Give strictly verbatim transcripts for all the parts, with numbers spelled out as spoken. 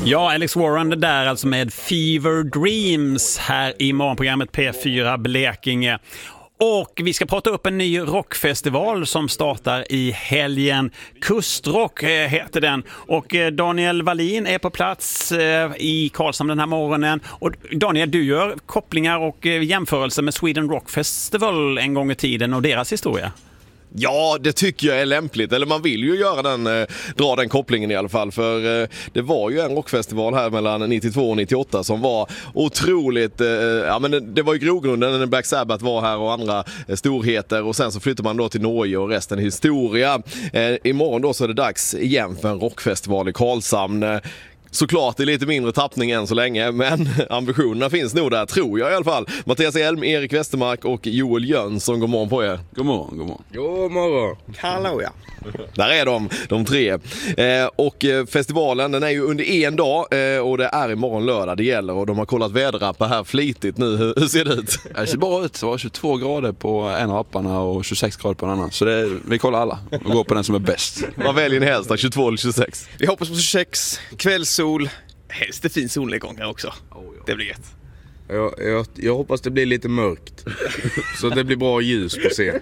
Ja, Alex Warren det där alltså med Fever Dreams här i morgonprogrammet P fyra Blekinge. Och vi ska prata upp en ny rockfestival som startar i helgen. Kustrock heter den. Och Daniel Wallin är på plats i Karlshamn den här morgonen. Och Daniel, du gör kopplingar och jämförelser med Sweden Rock Festival en gång i tiden och deras historia. Ja, det tycker jag är lämpligt. Eller man vill ju göra den, eh, dra den kopplingen i alla fall. För eh, det var ju en rockfestival här mellan nittiotvå och nittioåtta som var otroligt... Eh, ja, men det, det var ju grogrunden när Black Sabbath var här och andra eh, storheter. Och sen så flyttade man då till Norge och resten är historia. Eh, imorgon då så är det dags igen för en rockfestival i Karlshamn. Eh, Såklart det är lite mindre tappning än så länge, men ambitionerna finns nog där, tror jag i alla fall. Mattias Elm, Erik Westermark och Joel Jönsson, god morgon på er. God morgon, god morgon. God morgon. Hallå ja. Där är de, de tre. Eh, och festivalen den är ju under en dag eh, och det är imorgon lördag det gäller. Och de har kollat väderappar här flitigt nu. Hur, hur ser det ut? Det ser bra ut. Det var tjugotvå grader på en av apparna och tjugosex grader på en annan. Så det, vi kollar alla och går på den som är bäst. Vad väljer ni helst då? tjugotvå eller tjugosex? Vi hoppas på tjugosex, kvällssol. Helst det fin solnedgång här också. Det blir gött. Jag, jag, jag hoppas det blir lite mörkt. Så det blir bra ljus på scen.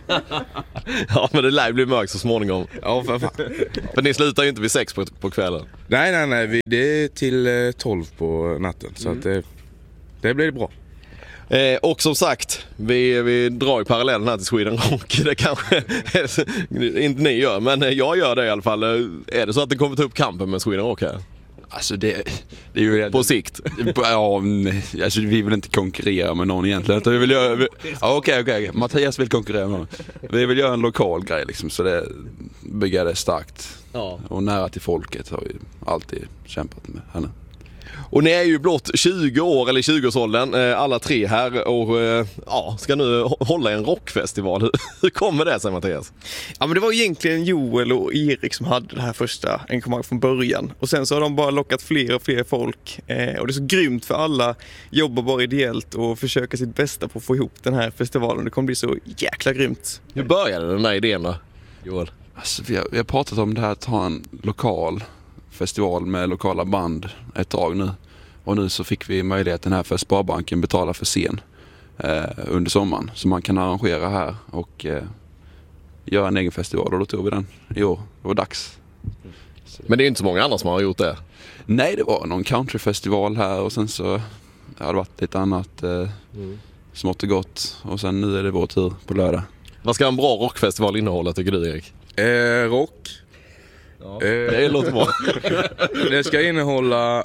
Ja, men det lär bli mörkt så småningom. Ja, för fan. För ni slutar ju inte vid sex på, på kvällen. Nej, nej, nej. Vi, det är till eh, tolv på natten. Så mm. att det, det blir bra. Eh, och som sagt, vi, vi drar ju parallellen här till Sweden Rock. Det kanske inte ni gör, men jag gör det i alla fall. Är det så att det kommer ta upp kampen med Sweden Rock här? Alltså det, det är ju... På sikt? Ja, alltså vi vill inte konkurrera med någon egentligen. Vi vill göra... Ja, okej, okej. Mattias vill konkurrera med någon. Vi vill göra en lokal grej liksom, så det bygger det starkt. Ja. Och nära till folket har vi alltid kämpat med henne. Och ni är ju blott tjugo år eller tjugoårsåldern, alla tre här och ja, ska nu hålla en rockfestival. Hur kommer det sig, Mattias? Ja, men det var egentligen Joel och Erik som hade det här första engagemanget från början. Och sen så har de bara lockat fler och fler folk. Eh, och det är så grymt för alla jobbar bara ideellt och försöker sitt bästa på att få ihop den här festivalen. Det kommer bli så jäkla grymt. Hur började den här idén då, Joel? Alltså, vi, har, vi har pratat om det här att ha en lokal festival med lokala band ett tag nu. Och nu så fick vi möjligheten här för Sparbanken betala för scen eh, under sommaren. Så man kan arrangera här och eh, göra en egen festival. Och då tog vi den i år. Det var dags. Men det är inte så många andra som har gjort det? Nej, det var någon countryfestival här och sen så har det varit lite annat eh, mm. smått och gott. Och sen nu är det vår tur på lördag. Vad ska en bra rockfestival innehålla, tycker du, Erik? Eh, rock. Ja, eh, det låter bra. Det ska innehålla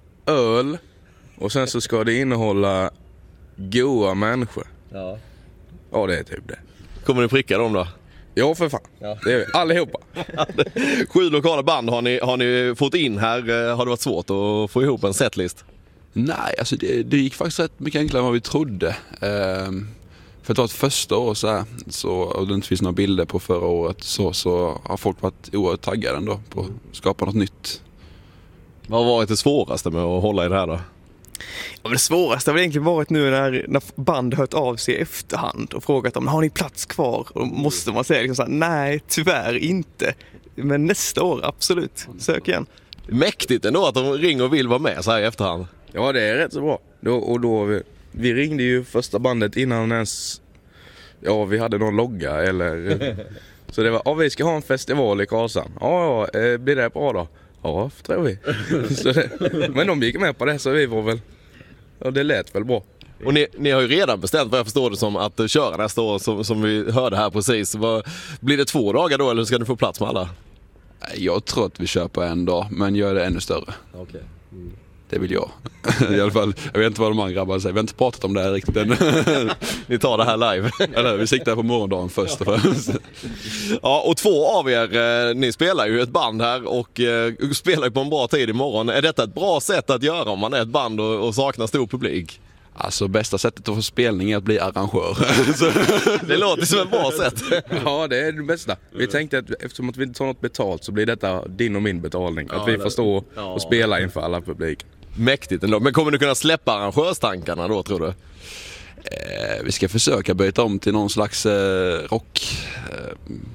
öl och sen så ska det innehålla goa människor. Ja. Ja, det är typ det. Kommer ni pricka dem då? Ja, för fan. Ja. Det är vi. Allihopa. Sju lokala band har ni, har ni fått in här. Har det varit svårt att få ihop en setlist? Nej, alltså det, det gick faktiskt rätt mycket enklare än vad vi trodde. Ehm, för att ta ett första år så här, så, och det inte finns några bilder på förra året, så, så har folk varit oerhört taggade ändå på att skapa något nytt. Vad har varit det svåraste med att hålla i det här då? Ja, men det svåraste har väl egentligen varit nu när, när band hört av sig i efterhand och frågat om har ni plats kvar? Och då måste man säga liksom så här, nej, tyvärr inte. Men nästa år, absolut. Sök igen. Mäktigt ändå att de ringer och vill vara med så här i efterhand. Ja, det är rätt så bra. Då, och då, vi, vi ringde ju första bandet innan ens ja, vi hade någon logga eller... Så det var, ja, vi ska ha en festival i Karlshamn. Ja, ja, blir det bra då? Ja, tror vi. Så det, men de gick med på det, så vi var väl... Ja, det lät väl bra. Och ni, ni har ju redan bestämt, vad jag förstår det som, att köra nästa år, som, som vi hörde här precis. Vad, blir det två dagar då, eller ska ni få plats med alla? Jag tror att vi kör på en dag, men gör det ännu större. Okej. Mm. Det vill jag. I alla fall, jag vet inte vad de andra grabbarna säger. Vi har inte pratat om det här riktigt än. Ni tar det här live. Eller vi siktar på morgondagen först och främst. Ja, och två av er, ni spelar ju ett band här och eh, spelar ju på en bra tid imorgon. Är detta ett bra sätt att göra om man är ett band och, och saknar stor publik? Alltså bästa sättet att få spelning är att bli arrangör. Det låter som ett bra sätt. Ja, det är det bästa. Vi tänkte att eftersom att vi inte tar något betalt så blir detta din och min betalning. Ja, att vi det... får stå ja. och spela inför alla publik. Mäktigt ändå. Men kommer du kunna släppa arrangörstankarna då, tror du? Eh, vi ska försöka byta om till någon slags eh, rock... Eh,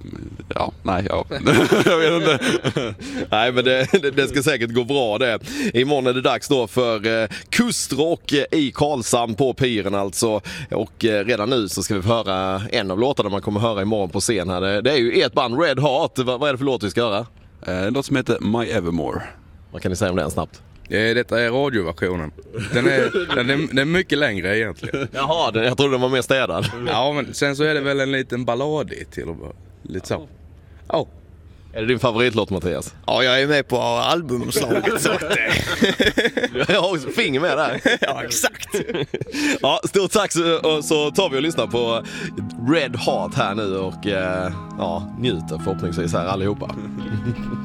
ja, nej, ja. Jag vet inte. Nej, men det, det, det ska säkert gå bra det. Imorgon är det dags då för eh, kustrock i Karlshamn på piren alltså. Och eh, redan nu så ska vi få höra en av låtarna man kommer höra imorgon på scen här. Det, det är ju ert band Red Heart. Va, vad är det för låt vi ska höra? En låt som heter My Evermore. Vad kan ni säga om den snabbt? Eh, Detta är radioversionen. Den är, den är, den är mycket längre egentligen. Jaha, den, jag trodde den var mer städad. Ja, men sen så är det väl en liten ballad i till och med. Lite så. Ja. Är det din favoritlåt, Mattias? Ja, jag är med på albumomslaget så att, Jag har också finger med där. ja, exakt. Ja, stort tack, så, så tar vi och lyssnar på Red Heart här nu och ja, njuter förhoppningsvis här allihopa.